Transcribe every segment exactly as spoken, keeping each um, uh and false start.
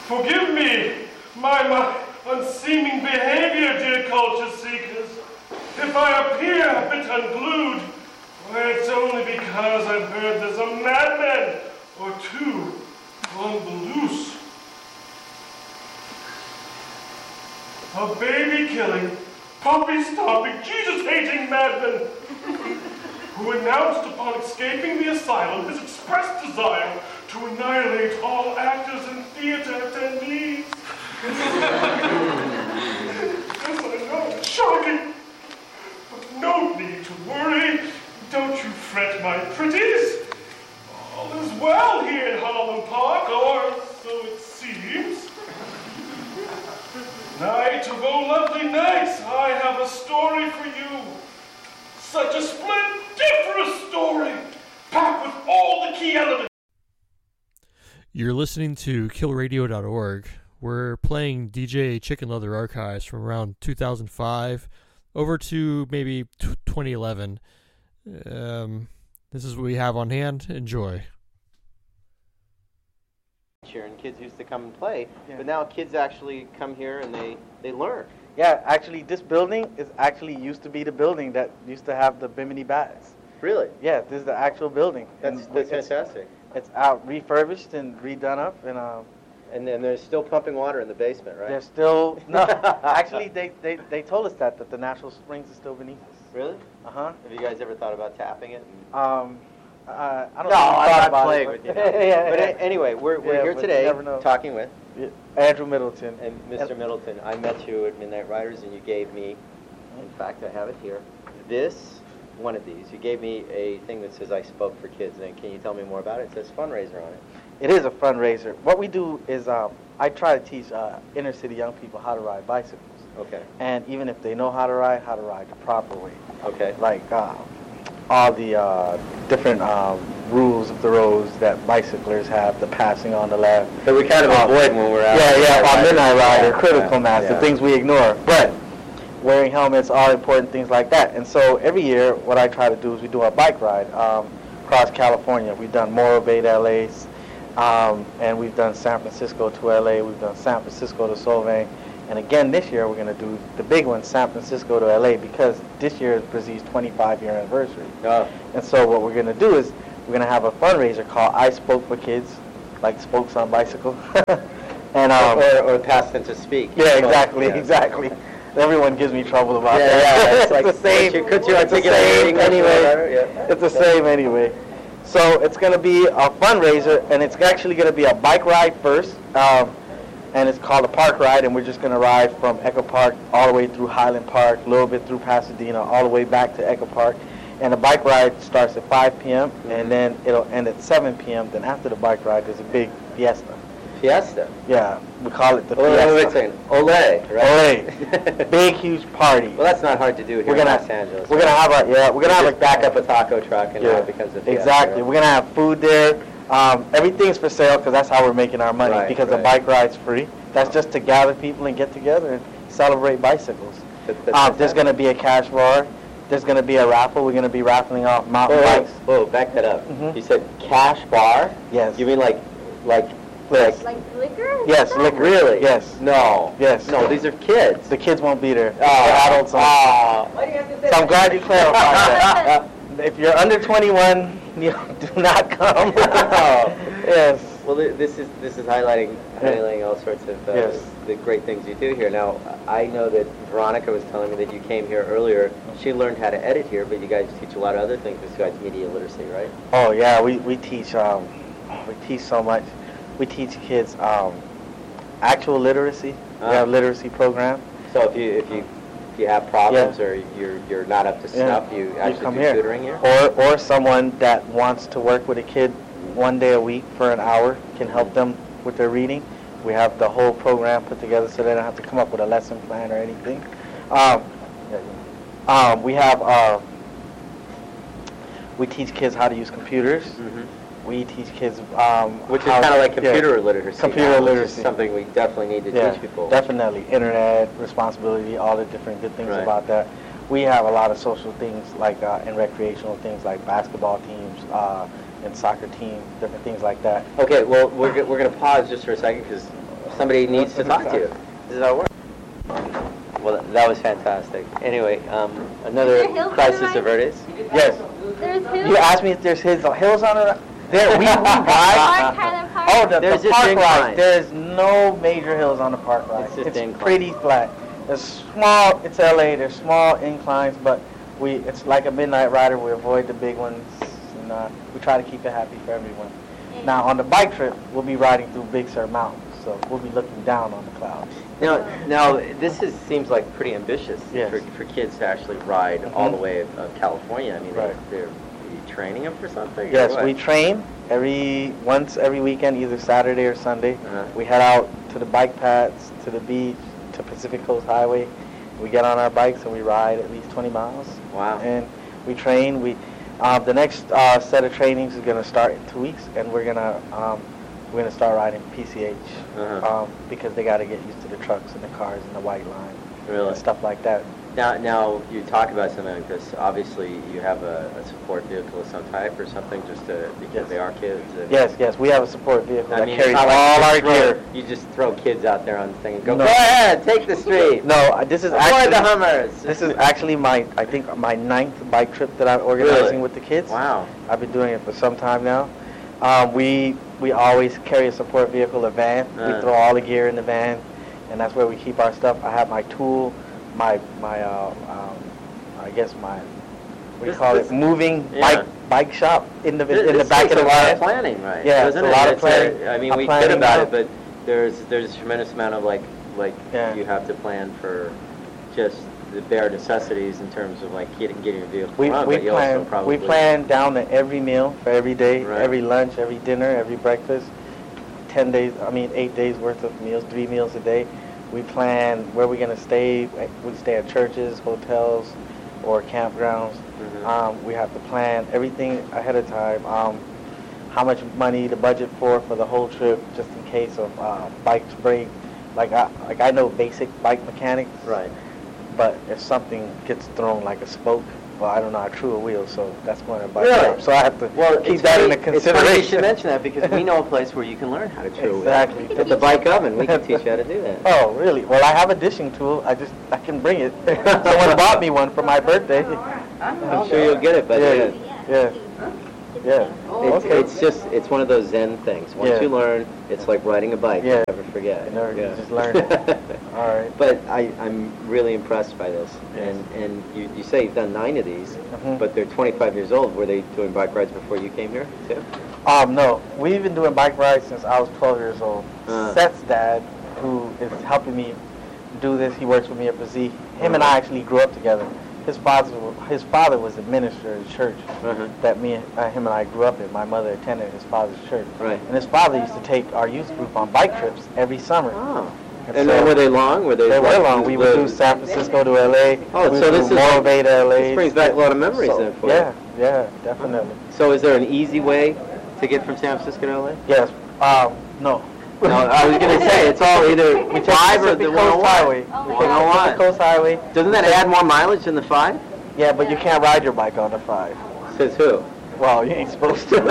Forgive me, my, my unseeming behavior, dear culture seekers. If I appear a bit unglued, why, it's only because I've heard there's a madman or two on the loose. A baby-killing, puppy-stomping, Jesus-hating madman who announced upon escaping the asylum his express desire to annihilate all actors and theater attendees. Yes, I know, it's shocking. But no need to worry. Don't you fret, my pretties. All is well here in Harlem Park, or so it seems. Night of oh lovely nights, I have a story for you. Such a splendiferous story, packed with all the key elements. You're listening to kill radio dot org. We're playing D J Chicken Leather archives from around two thousand five over to maybe twenty eleven. Um, this is what we have on hand. Enjoy. And kids used to come and play, yeah. But now kids actually come here and they, they learn. Yeah, actually, this building is actually used to be the building that used to have the Bimini Bats. Really? Yeah, this is the actual building. That's, that's it's, fantastic. It's out refurbished and redone up, and um. And then they're still pumping water in the basement, right? They're still no. Actually, they, they they told us that that the natural springs are still beneath us. Really? Uh huh. Have you guys ever thought about tapping it? Um. Uh, I don't no, know I'm not playing with you. No. yeah, but yeah. Anyway, we're, we're yeah, here today talking with Andrew Middleton. And Mister Middleton, I met you at Midnight Riders, and you gave me, in fact, I have it here, this, one of these. You gave me a thing that says I spoke for kids. And can you tell me more about it? It says fundraiser on it. It is a fundraiser. What we do is um, I try to teach uh, inner city young people how to ride bicycles. Okay. And even if they know how to ride, how to ride the proper way. Okay. Like uh, all the uh, different um, rules of the roads that bicyclers have, the passing on the left. So we kind of um, avoid when we're out. Yeah, yeah, on Midnight Rider, yeah, critical yeah, mass, yeah. the things we ignore. But wearing helmets, all important things like that. And so every year, what I try to do is we do a bike ride um, across California. We've done Morro Bay to L A, um, and we've done San Francisco to L A. We've done San Francisco to Solvang. And again, this year, we're going to do the big one, San Francisco to L A, because this year is Brazil's twenty-five year anniversary. Oh. And so what we're going to do is we're going to have a fundraiser called I Spoke for Kids, like spokes on bicycle. and um, or, or pass them to speak. Yeah, exactly, yeah. exactly. Everyone gives me trouble about yeah, that. Yeah, it's like the same. You, could you it's the same anyway. Yeah. It's the same anyway. So it's going to be a fundraiser, and it's actually going to be a bike ride first. Um, and it's called a park ride, and we're just going to ride from Echo Park all the way through Highland Park, a little bit through Pasadena, all the way back to Echo Park. And the bike ride starts at five p.m., mm-hmm. and then it'll end at seven p.m. Then after the bike ride, there's a big fiesta. Fiesta? Yeah, we call it the oh, fiesta. Wait a second. Olé, right? Olé. Big, huge party. Well, that's not hard to do here we're gonna, in Los Angeles. We're going to have a, yeah, we're going to have a... back up a taco truck and yeah, it becomes a fiesta. Exactly. Right? We're going to have food there. Um, everything's for sale because that's how we're making our money, right, because right. the bike ride's free. That's just to gather people and get together and celebrate bicycles. That, that, um, there's going to be a cash bar. There's going to be a raffle. We're going to be raffling off mountain oh, bikes. Oh, back that up. Mm-hmm. You said cash bar? Yes. You mean like, like, yes. like liquor? Yes, liquor. Really? Yes. No. Yes. No, these are kids. The kids won't be there. Oh. The adults are. Oh. Why do you have to say So I'm glad you clarified that. that? If you're under twenty-one, you do not come. Oh. Yes. Well, this is this is highlighting highlighting all sorts of uh, yes. the great things you do here. Now, I know that Veronica was telling me that you came here earlier. She learned how to edit here, but you guys teach a lot of other things besides media literacy, right? Oh yeah, we we teach um, we teach so much. We teach kids um, actual literacy. Uh, we have a literacy program. So if you if you if you have problems yeah. or you're you're not up to snuff, yeah. you actually you come do here. tutoring here? Or or someone that wants to work with a kid one day a week for an hour can help them with their reading. We have the whole program put together so they don't have to come up with a lesson plan or anything. Um, um, we have uh, we teach kids how to use computers. Mm-hmm. We teach kids um, which is kind of like computer yeah, literacy. Computer now, literacy, which is something we definitely need to yeah, teach people. Definitely, internet responsibility, all the different good things right. about that. We have a lot of social things like uh, and recreational things like basketball teams uh, and soccer team, different things like that. Okay, well we're we're going to pause just for a second because somebody needs to talk to you. This is how it works. Well, th- that was fantastic. Anyway, um, another Is there hills on the crisis ride? averted. Yes. There's hills. You asked me if there's hills, hills on it. There, we, we Park, ride. Highland Park. Oh, the, There's the just park inclines. ride. There's no major hills on the park ride. It's just It's inclines. pretty flat. There's small. It's L A. There's small inclines, but we. It's like a midnight rider. We avoid the big ones, and uh, we try to keep it happy for everyone. Yeah. Now on the bike trip, we'll be riding through Big Sur Mountain, so we'll be looking down on the clouds. Now, now this is seems like pretty ambitious Yes. for, for kids to actually ride all Mhm. the way of, of California. I mean, Right. they, they're are you training them for something? or Yes, what? we train every once every weekend, either Saturday or Sunday. Uh-huh. We head out to the bike paths, to the beach, to Pacific Coast Highway. We get on our bikes and we ride at least twenty miles. Wow. And we train. We uh, the next uh, set of trainings is going to start in two weeks, and we're gonna um, we're gonna start riding P C H Uh-huh. um, because they got to get used to the trucks and the cars and the white line Really? and stuff like that. Now, now you talk about something like this. Obviously, you have a, a support vehicle of some type or something, just to, because Yes. they are kids. and- Yes, yes, we have a support vehicle I that mean, it's carries not like all you our just throw- gear. You just throw kids out there on the thing and go, No. go ahead, take the street. No, uh, this is Avoid actually the Hummers. This is actually my, I think, my ninth bike trip that I'm organizing Really? with the kids. Wow. I've been doing it for some time now. Um, we we always carry a support vehicle, a van. Uh. We throw all the gear in the van, and that's where we keep our stuff. I have my tool, my my uh, um, I guess my what do you This- call this- it, moving yeah. bike bike shop in the This, in the this back takes of the a lot van. of planning, right? Yeah, Doesn't it's a it? lot of It's planning. I mean, I'm we kid planning about now. it, but there's there's a tremendous amount of like like Yeah. you have to plan for just the bare necessities in terms of like getting getting your vehicle We run, we but you also plan probably we plan down to every meal for every day, Right. every lunch, every dinner, every breakfast. Ten days, I mean eight days worth of meals, three meals a day. We plan where we're gonna stay. We stay at churches, hotels, or campgrounds. Mhm. Um, we have to plan everything ahead of time. Um, how much money to budget for for the whole trip, just in case of uh, bikes break. Like I like I know basic bike mechanics. Right. But if something gets thrown like a spoke, well, I don't know how to true a wheel, so that's going to bike Really? up. So I have to Well, keep it's that in funny- a It's funny you consideration. should mention that because we know a place where you can learn how to true Exactly. At the bike oven, we can teach you how to do that. Oh, really? Well, I have a dishing tool. I just I can bring it. Someone bought me one for my birthday. I'm sure you'll get it, but Yeah, yeah. yeah, yeah. It's, Okay. it's just, it's one of those Zen things. Once Yeah. you learn, it's like riding a bike. Yeah. You never forget. You never- you Yeah. just learn it. All right. But I, I'm really impressed by this. And, and you, you say you've done nine of these, Mhm. but they're twenty-five years old. Were they doing bike rides before you came here, too? Um, no, we've been doing bike rides since I was twelve years old. Uh. Seth's dad, who is helping me do this, he works with me at Brazil. Him and I actually grew up together. His father, his father was a minister in church Uh-huh. that me, and uh, him and I grew up in. My mother attended his father's church. Right. And his father used to take our youth group on bike trips every summer. Oh. And And so- then were they long? Were they? They were like, long. We would do San Francisco to L A. Oh, we so would this do is Morro like- Bay to L A. this brings back a lot of memories So, then for you. yeah, yeah, definitely. So is there an easy way to get from San Francisco to L A? Yes. Um, no. No, I was going to say, it's all either We take five or Pacific the Coast one oh one. Highway. Oh, We my take God. Pacific Coast Highway. Doesn't that add more mileage than the five? Yeah, but you can't ride your bike on the five. Says who? Well, you ain't supposed to.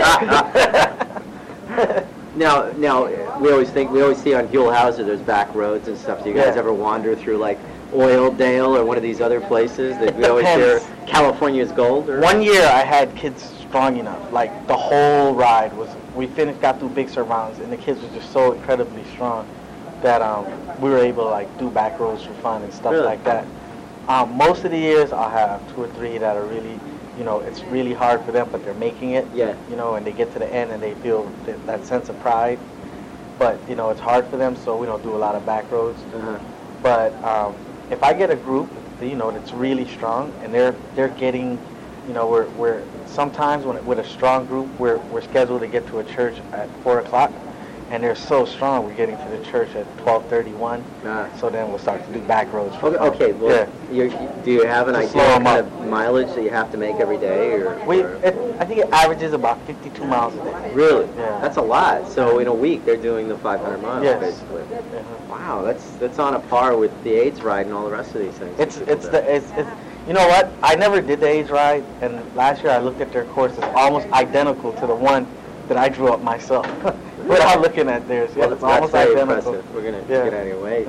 Now, now we always think we always see on Huell Hauser there's back roads and stuff. Do you guys Yeah. ever wander through like Oildale or one of these other places that we always hear Depends. California's gold? Or? One year I had kids strong enough. Like the whole ride was. We finished, got through Big Sur Mountains, and the kids were just so incredibly strong that um, we were able to like do back roads for fun and stuff Really? like that. Um, most of the years I'll have two or three that are really, you know, it's really hard for them, but they're making it. Yeah. You know, and they get to the end and they feel th- that sense of pride. But you know, it's hard for them, so we don't do a lot of back roads. Uh-huh. But um, if I get a group, you know, that's really strong, and they're they're getting, you know, we're we're sometimes when with a strong group, we're we're scheduled to get to a church at four o'clock, and they're so strong, we're getting to the church at twelve thirty-one. Ah. So then we'll start to do back roads. For Okay, fun. okay, well, yeah. you're, do you have an To idea slow what 'em kind up. of mileage that you have to make every day? Or, We or- it, I think it averages about fifty-two miles a day. Really? Yeah. That's a lot. So in a week they're doing the five hundred miles Yes. basically. Uh-huh. Wow, that's that's on a par with the AIDS ride and all the rest of these things. that It's people it's do. the it's, it's you know what? I never did the age ride, and last year I looked at their courses, almost identical to the one that I drew up myself. without looking at theirs. Yeah, Well, it's that's almost very identical. impressive. We're gonna Yeah. get out of your way.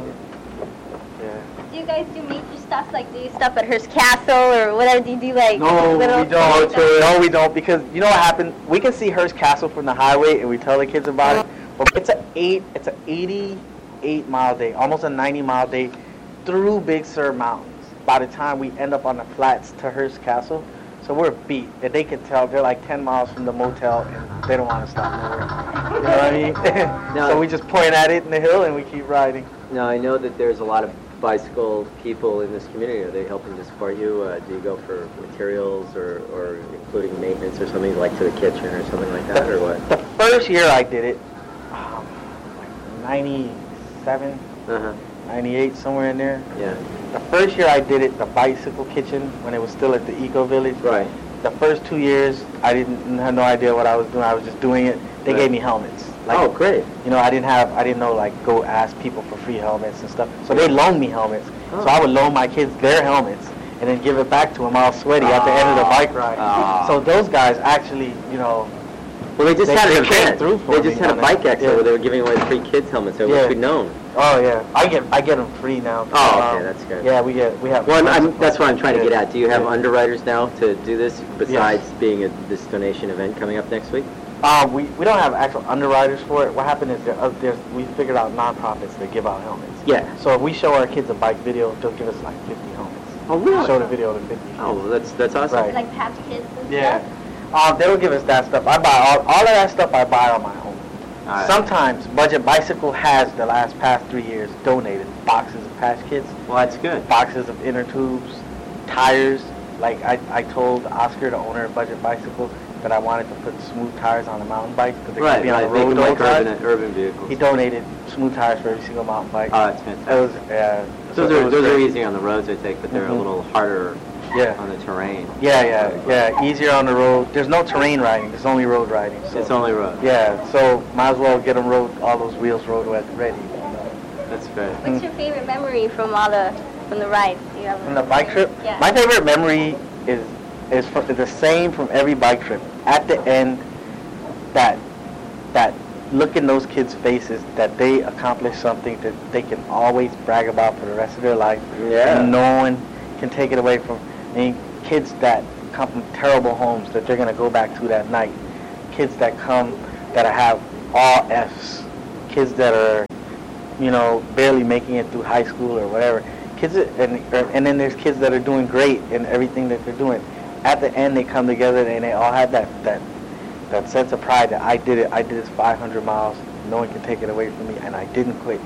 Yeah. Do you guys do major stuff, like do you stuff at Hearst Castle or whatever? Do you do like No, little we don't. stuff? No, we don't, because you know what happened? We can see Hearst Castle from the highway, and we tell the kids about it. But it's a eight, it's an eighty-eight mile day, almost a ninety mile day, through Big Sur Mountains. By the time we end up on the flats to Hearst Castle, so we're beat. And they can tell they're like ten miles from the motel, and they don't want to stop nowhere. You know what I mean? No. So we just point at it in the hill, and we keep riding. Now, I know that there's a lot of bicycle people in this community. Are they helping to support you? Uh, do you go for materials or, or including maintenance or something, like to the kitchen or something like that, or what? The first year I did it, um, like ninety-seven, Uh-huh. ninety-eight, somewhere in there. Yeah. The first year I did it, the bicycle kitchen, when it was still at the Eco Village. Right. The first two years, I didn't have no idea what I was doing. I was just doing it. They Right. gave me helmets. Like, Oh, great. You know, I didn't have, I didn't know, like, go ask people for free helmets and stuff. So they loaned me helmets. Oh. So I would loan my kids their helmets and then give it back to them all sweaty at the end of the bike ride. Oh. So those guys actually, you know, Well, they just They- had they an came event. through for They just me had a on bike it. expo Yeah. where they were giving away free kids helmets. So Yeah. it would be known. oh yeah, I get, I get them free now. Oh, okay, Um, that's good. Yeah, we get, we have. Well, I'm, I'm, bicycles. that's what I'm trying to get Yeah. at. Do you have Yeah. underwriters now to do this besides being a, this donation event coming up next week? Um, we, we don't have actual underwriters for it. What happened is there, uh, there's, we figured out nonprofits that give out helmets. Yeah. So if we show our kids a bike video, they'll give us like fifty helmets. Oh, really? Show the video to fifty. Oh, well, that's that's awesome. Right. Like Patch Kids and Yeah. stuff? Um, they don't give us that stuff. I buy all, all of that stuff. I buy on my own. Alright. Sometimes Budget Bicycle has the last past three years donated boxes of Patch Kids, Well, that's good. boxes of inner tubes, tires. Like I, I told Oscar, the owner of Budget Bicycle, that I wanted to put smooth tires on the mountain bikes because they Right, could be on right. the road Making the whole like time. urban, urban vehicles. He donated smooth tires for every single mountain bike. Oh, that's It fantastic. was, yeah. Those so it are was those are great. easy on the roads, I think, but they're a Mhm. little harder Yeah. on the terrain. Yeah, yeah, yeah. Easier on the road. There's no terrain riding. There's only road riding. So. It's only road. Yeah, so might as well get them road, all those wheels road wet- ready. That's great. What's your favorite memory from all the from the rides? Do you have From the bike trip, Yeah. my favorite memory is is, for, is the same from every bike trip. At the end, that that look in those kids' faces that they accomplished something that they can always brag about for the rest of their life. Yeah. And no one can take it away from. I mean, kids that come from terrible homes that they're gonna go back to that night. Kids that come that have all F's. Kids that are, you know, barely making it through high school or whatever. Kids, that- and or- and then there's kids that are doing great in everything that they're doing. At the end, they come together and they all have that that that sense of pride that I did it. I did this five hundred miles. No one can take it away from me, and I didn't quit.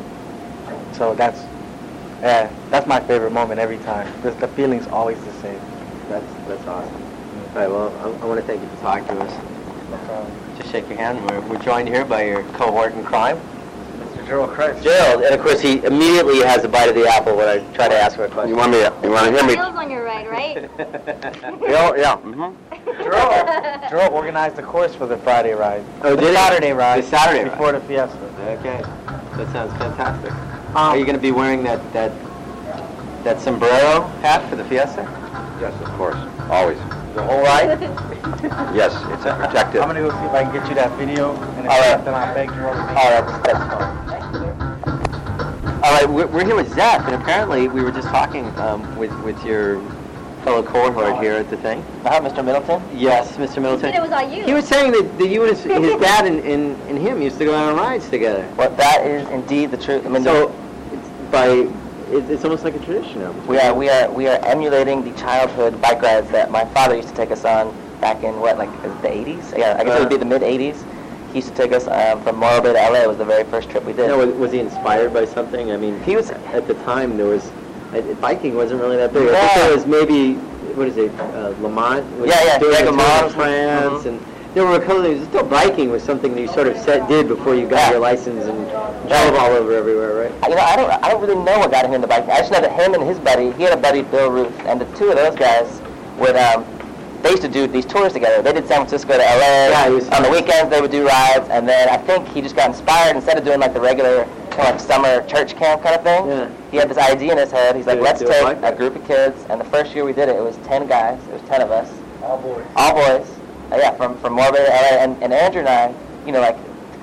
So that's, yeah, that's my favorite moment every time. The, the feeling's always the same. That's that's awesome. All right. Well, I, I want to thank you for talking to us. No problem. Just shake your hand. We're, we're joined here by your cohort in crime, Mister Gerald Christ. Gerald, and of course he immediately has a bite of the apple when I try to ask her a question. You want me? You want to hear me? Wheels on your ride, right? Yeah, yeah. Mm-hmm. Gerald, Gerald organized the course for the Friday ride. Oh, the did he? Saturday ride. The Saturday ride. before the Fiesta. Okay, that sounds fantastic. Um, Are you going to be wearing that that that sombrero hat for the Fiesta? Yes, of course. Always. The whole ride? Yes, it's protected. I'm gonna go see if I can get you that video, and if All right. not, then I'll beg Gerald to make Oh, that's that's fine. All right, we're, we're here with Zach, and apparently we were just talking um, with with your fellow cohort here at the thing. Uh-huh, Mister Middleton? Yes, Mister He Middleton. said it was all you. He was saying that, that you and his, his dad and, and, and him used to go out on rides together. Well, that is indeed the truth. I mean, So, it's by it, it's almost like a tradition now. we are we are we are emulating the childhood bike rides that my father used to take us on back in what, like is it the eighties? Yeah, I guess it would be the mid eighties. He used to take us um, from Morro Bay to L A. It was the very first trip we did. No, was, was he inspired by something? I mean, He was- at the time there was uh, biking wasn't really that big. I think Yeah. there was maybe what is it, uh, Lamont? Was Yeah, yeah, doing Greg the Tour Lamont. de France, Mhm. and there were a couple of things. Still, biking was something that you sort of set, did before you got Yeah. your license and drove all over everywhere, right? You know, I don't I don't really know what got him into biking. I just know that him and his buddy, he had a buddy, Bill Ruth, and the two of those guys would um, they used to do these tours together. They did San Francisco to L A. Yeah, he was- on the weekends they would do rides, and then I think he just got inspired. Instead of doing like the regular kind of like summer church camp kind of thing, Yeah. he had this idea in his head. He's like, Do- let's do a take bike a ride. group of kids, and the first year we did it, it was ten guys. It was ten of us. All boys. All boys. Uh, yeah, from from Morro Bay to L A, and, and Andrew and I, you know, like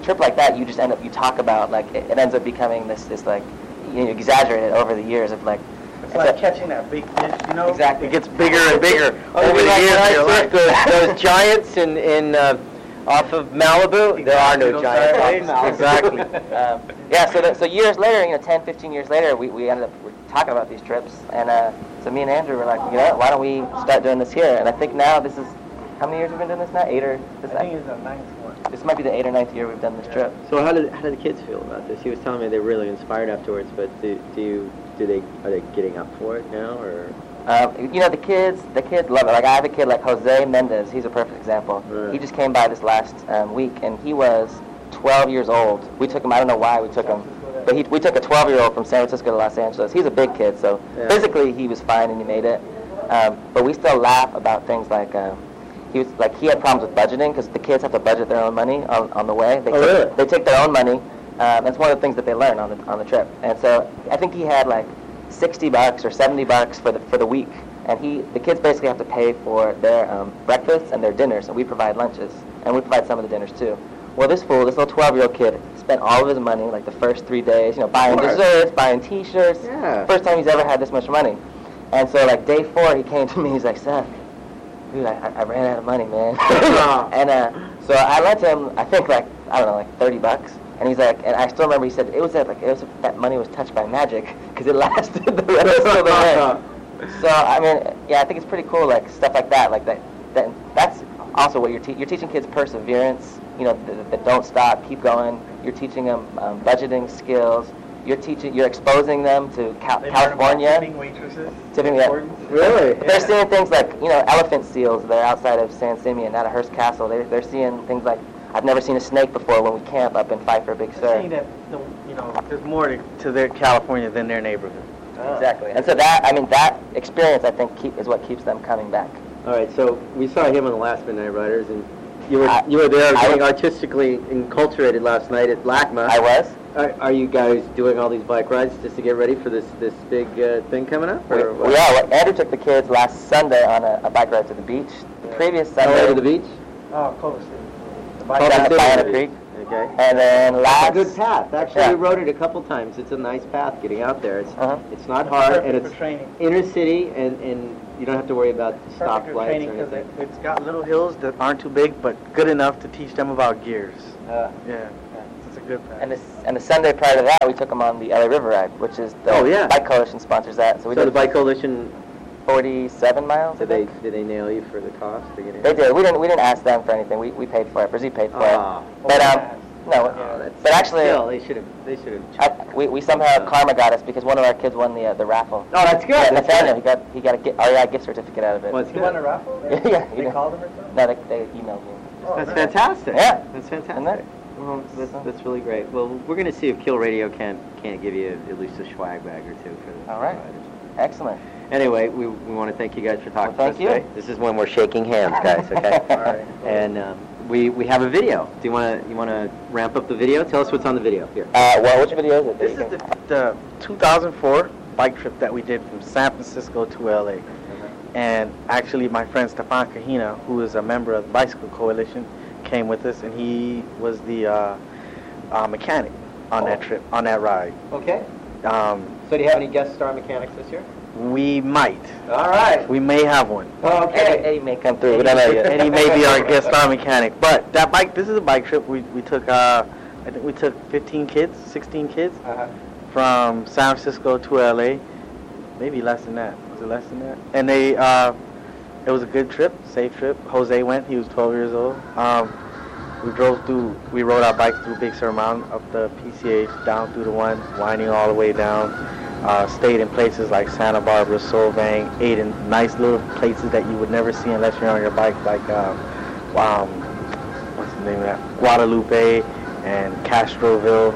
trip like that, you just end up, you talk about, like, it, it ends up becoming this, this like, you know, exaggerated over the years of, like, it's like catching that big fish, you know? Exactly. It gets bigger and bigger Oh, over you the like years. when I You're took like- those, those giants in, in uh, off of Malibu? There are no Those giants. giants. off of Exactly. um, yeah, so, the, so years later, you know, ten, fifteen years later, we, we ended up we're talking about these trips, and uh, so me and Andrew were like, you know, why don't we start doing this here? And I think now this is, how many years we've been doing this now? Eight or? This, I think it's the ninth one. this might be the eight or ninth year we've done this trip. So how did how did the kids feel about this? He was telling me they're really inspired afterwards, but do do you do they are they getting up for it now or? Um, you know, the kids, the kids love it. Like, I have a kid like Jose Mendez. He's a perfect example. Right. He just came by this last um, week, and he was twelve years old. We took him, I don't know why we took him, but he, we took a twelve-year-old from San Francisco to Los Angeles. He's a big kid, so Yeah. physically he was fine and he made it. Um, but we still laugh about things like, um, he was like he had problems with budgeting because the kids have to budget their own money on, on the way. They Oh, take, really? They take their own money. Um, it's one of the things that they learn on the on the trip. And so I think he had like sixty bucks or seventy bucks for the for the week. And he, the kids basically have to pay for their um, breakfasts and their dinners, and we provide lunches, and we provide some of the dinners too. Well, this fool, this little twelve-year-old kid, spent all of his money, like the first three days, you know, buying Smart. desserts, buying T-shirts. Yeah. First time he's ever had this much money. And so, like day four, he came to me. He's like, Seth, dude, I, I ran out of money, man. and uh, so I lent him, I think, like I don't know, like thirty bucks. And he's like, and I still remember he said it was that like it was that money was touched by magic because it lasted the rest of the way. So I mean, yeah, I think it's pretty cool, like stuff like that, like that. That that's also what you're te- you're teaching kids perseverance. You know, that, that don't stop, keep going. You're teaching them um, budgeting skills. You're teaching, you're exposing them to Cal- They learn about California. tipping waitresses. Tipping, yeah. Really? They're seeing things like, you know, elephant seals that are outside of San Simeon, out of Hearst Castle. They're they're seeing things like, I've never seen a snake before when we camp up in Pfeiffer Big They're seeing Sur. that, the, you know, there's more to, to their California than their neighborhood. Exactly. And so that, I mean, that experience, I think, keep, is what keeps them coming back. All right, so we saw him on the last Midnight Riders, and you were I- you were there I getting was- artistically enculturated last night at LACMA. I was. Are, are you guys doing all these bike rides just to get ready for this this big uh, thing coming up? We, Or what? we are. Well, Andrew took the kids last Sunday on a, a bike ride to the beach. The previous Oh, Sunday, to the beach? Oh, Culver City. The down bike at City. Diana Creek. Okay. And then It's last... a good path. Actually, Yeah. we rode it a couple times. It's a nice path getting out there. It's Uh-huh. it's not hard, and Perfect it's for training. inner city, and, and you don't have to worry about Perfect for stoplights training or because anything. it, it's got little hills that aren't too big, but good enough to teach them about gears. Uh, Yeah, it's a good path. and, the, and the Sunday prior to that, we took them on the L A River Ride, which is the Oh, yeah. Bike Coalition sponsors that. So we So the did Bike Coalition, forty-seven miles. I did they think. did they nail you for the cost to get in? They did. We didn't. We didn't ask them for anything. We we paid for it. Brazil paid for Ah. it. But um, no. Oh, that's but actually, still, they should have they should have. I, we we somehow karma got us because one of our kids won the uh, the raffle. Oh, that's good. Yeah, That's Nathaniel, good. he got he got a gi- R E I gift certificate out of it. Well, it's You won a good. raffle? Yeah, yeah, They yeah. called them or something? No, they they emailed me. Oh, That's nice. fantastic. Yeah. That's Isn't fantastic. it? Well, that's, that's really great. Well, we're going to see if Kill Radio can't can't give you at least a swag bag or two for the All right. riders. Excellent. Anyway, we, we want to thank you guys for talking Well, to us thank you. today. This is when we're shaking hands, guys. Okay. All right. And um, we we have a video. Do you want to you want to ramp up the video? Tell us what's on the video here. Uh, well, which video is it? This is the, the two thousand four bike trip that we did from San Francisco to L A. And actually, my friend Stefan Kahina, who is a member of the Bicycle Coalition, came with us, and he was the uh, uh, mechanic on that trip, on that ride. Okay. Um, So do you have any guest star mechanics this year? we might. All right. We may have one. Eddie, Eddie may come through. We don't know yet. And he may be our guest star mechanic. But that bike, this is a bike trip. We, we took, uh, I think we took fifteen kids, sixteen kids Uh-huh. from San Francisco to L A. Maybe less than that. Was it less than that? And they, uh, it was a good trip, safe trip. Jose went. He was twelve years old. Um, we drove through, we rode our bike through Big Sur Mountain, up the P C H, down through the one, winding all the way down. Uh, stayed in places like Santa Barbara, Solvang, ate in nice little places that you would never see unless you're on your bike, like, uh, um, what's the name of that? Guadalupe and Castroville,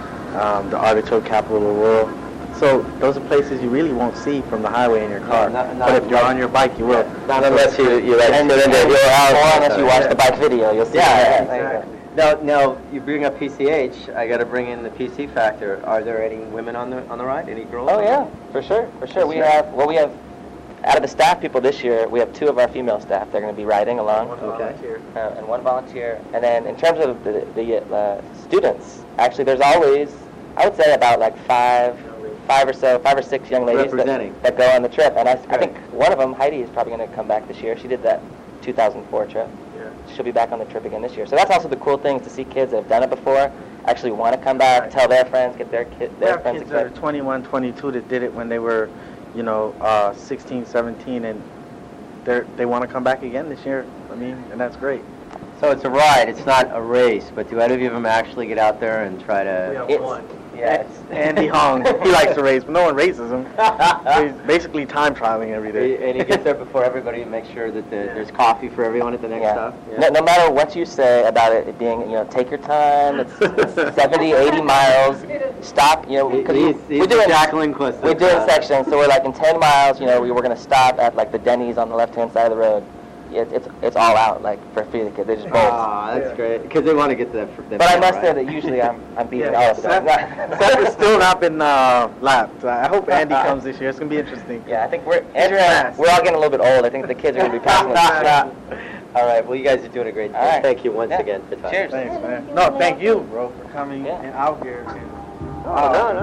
um, the artichoke capital of the world. So those are places you really won't see from the highway in your car. Yeah, not- not but if you're like- on your bike, you will. Not unless you you like And, sit and, into your house. or unless you watch the bike video, you'll see Yeah, that. yeah, There you go. Now, now you bring up P C H. I got to bring in the P C factor. Are there any women on the on the ride? Any girls? Oh on the yeah, ride? for sure, for sure. We That's right. have well, we have out of the staff people this year, we have two of our female staff. They're going to be riding along. One volunteer. Uh, and one volunteer. And then in terms of the, the uh, students, actually there's always, I would say about like five, five or so, five or six young ladies that, that go on the trip. And I, I think one of them, Heidi, is probably going to come back this year. She did that two thousand four trip. Yeah. She'll be back on the trip again this year. So that's also the cool thing, is to see kids that have done it before actually want to come back, Right. tell their friends, get their, ki- We their have friends kids that are excited. twenty-one, twenty-two that did it when they were, you know, uh, sixteen, seventeen, and they they want to come back again this year. I mean, and that's great. So it's a ride, it's not a race, but do any of them actually get out there and try to... It's, yeah, it's, Andy Hong, he likes to race, but no one races him. He's basically time trialing every day. And he gets there before everybody and makes sure that the, there's coffee for everyone at the next yeah. stop? No, no matter what you say about it, it being, you know, take your time, it's, it's seventy, eighty miles, stop, you know, because He's, we, he's we do it, Jacqueline Cliss. we do it in sections, so we're like in ten miles, you know, we, we're going to stop at like the Denny's on the left-hand side of the road. It, it's it's all out, like, for free, the kids, they just bolt. Ah, that's great, because they want to get to that... that But I final must say ride. that usually I'm, I'm beating Yeah, all of Seth, them. Seth has still not been uh, lapped. I hope Andy comes this year. It's going to be interesting. Yeah, I think we're, Andrew and I, we're all getting a little bit old. I think the kids are going to be passing us. All right, well, you guys are doing a great job. All right. Thank you once Yeah. again for time. Cheers. Thanks, man. No, thank you, bro, for coming Yeah. and out here. And, Oh, no, no.